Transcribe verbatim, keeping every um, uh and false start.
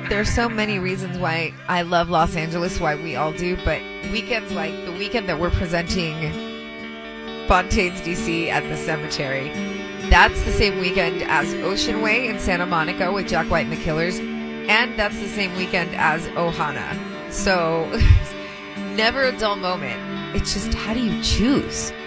there's so many reasons why I love Los Angeles, why we all do, but weekends like the weekend that we're presenting Fontaines D C at the cemetery, that's the same weekend as Ocean Way in Santa Monica with Jack White and the Killers, and that's the same weekend as Ohana. So never a dull moment. It's just, how do you choose?